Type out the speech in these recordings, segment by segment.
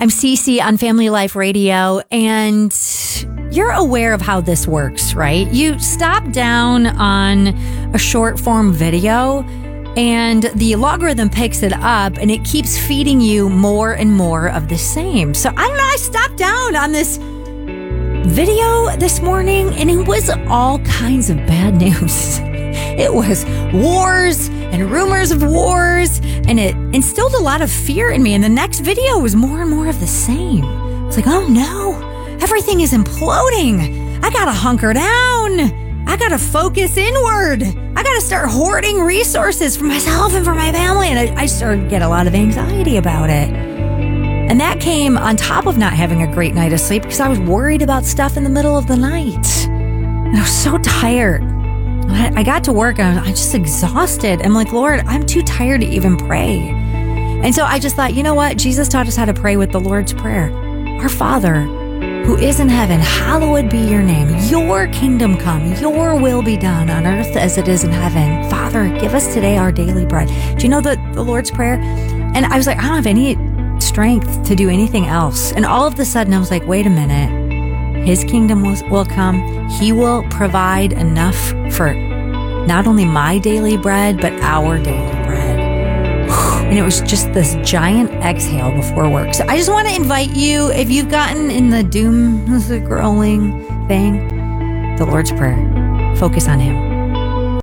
I'm Cece on Family Life Radio, and you're aware of how this works, right? You stop down on a short form video, and the logarithm picks it up, and it keeps feeding you more and more of the same. So I don't know, I stopped down on this video this morning, and it was all kinds of bad news. It was wars and rumors of wars, and it instilled a lot of fear in me. And the next video was more and more of the same. I was like, oh no, everything is imploding. I gotta hunker down. I gotta focus inward. I gotta start hoarding resources for myself and for my family. And I started to get a lot of anxiety about it. And that came on top of not having a great night of sleep because I was worried about stuff in the middle of the night. And I was so tired. I got to work and I'm just exhausted. I'm like, Lord, I'm too tired to even pray. And so I just thought, you know what? Jesus taught us how to pray with the Lord's Prayer. Our Father, who is in heaven, hallowed be your name. Your kingdom come. Your will be done on earth as it is in heaven. Father, give us today our daily bread. Do you know the Lord's Prayer? And I was like, I don't have any strength to do anything else. And all of a sudden I was like, wait a minute. His kingdom will come. He will provide enough for not only my daily bread, but our daily bread. And it was just this giant exhale before work. So I just want to invite you, if you've gotten in the doom scrolling thing, the Lord's Prayer. Focus on Him.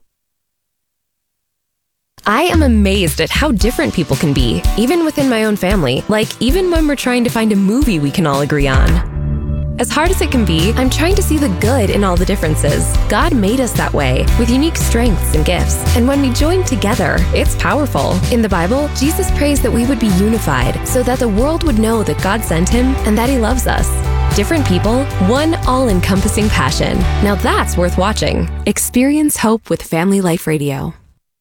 I am amazed at how different people can be, even within my own family. Like, even when we're trying to find a movie we can all agree on. As hard as it can be, I'm trying to see the good in all the differences. God made us that way, with unique strengths and gifts. And when we join together, it's powerful. In the Bible, Jesus prays that we would be unified so that the world would know that God sent Him and that He loves us. Different people, one all-encompassing passion. Now that's worth watching. Experience hope with Family Life Radio.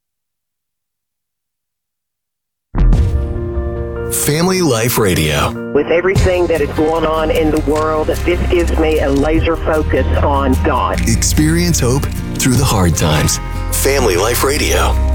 Family Life Radio. With everything that is going on in the world, this gives me a laser focus on God. Experience hope through the hard times. Family Life Radio.